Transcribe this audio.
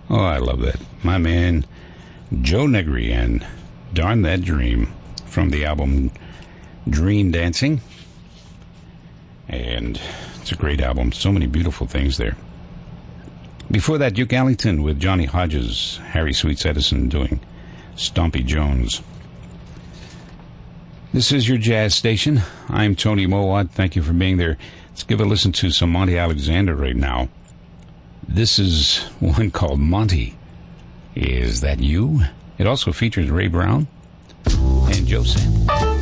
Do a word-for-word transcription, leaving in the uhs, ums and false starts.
Oh, I love that. My man, Joe Negri, and Darn That Dream from the album Dream Dancing. And it's a great album. So many beautiful things there. Before that, Duke Ellington with Johnny Hodges, Harry Sweets Edison doing Stompy Jones. This is your jazz station. I'm Tony Mowat. Thank you for being there. Let's give a listen to some Monty Alexander right now. This is one called Monty. Is That You? It also features Ray Brown and Joe Sample.